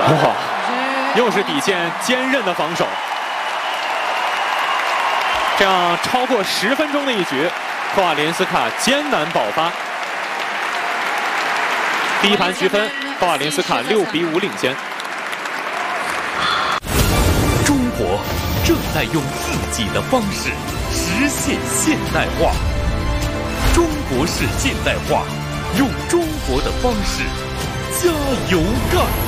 哇，又是底线坚韧的防守。这样超过10分钟的一局，科瓦连斯卡艰难爆发。第一盘局分，科瓦连斯卡6比5领先。 中国正在用自己的方式实现现代化。中国式现代化，用中国的方式加油干！